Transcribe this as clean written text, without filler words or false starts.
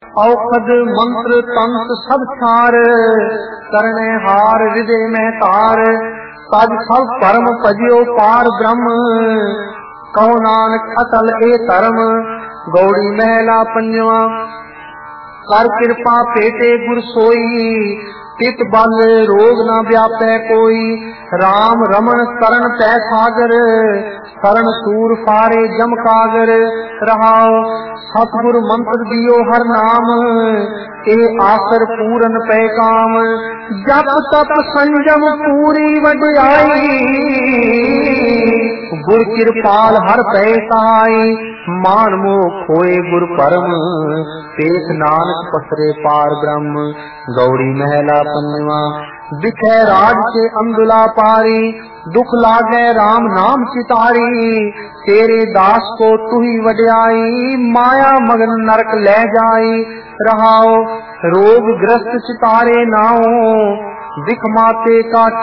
औखद मंत्र तंत्र सब छार, करने हार हृदय में तार। तज सब परम भजियो पार ब्रह्म, कहो नानक अटल ए धर्म। गौड़ी महला पंजवा। कर कृपा पेटे गुर सोई, तित बल रोग न व्यापै कोई। राम रमन करण तै सागर, करण सूर फारे जम कागर। रहाओ सतगुर मंत्र दियो हर नाम, ए आसर पूरन पै काम। जप तप संजम पूरी वडियाई, गुर कृपाल हर पै सहाई। मान मोह खोए गुर परम, पेख नानक पसरे पार ब्रह्म। गौड़ी महला पंजवा। दिखै राज के अंधुला पारी, दुख लागे राम नाम चितारी। तेरे दास को तू ही वड्याई, माया मगन नरक ले जाई। रहाओ रोग ग्रस्त चितारे नाओ, दिख माते का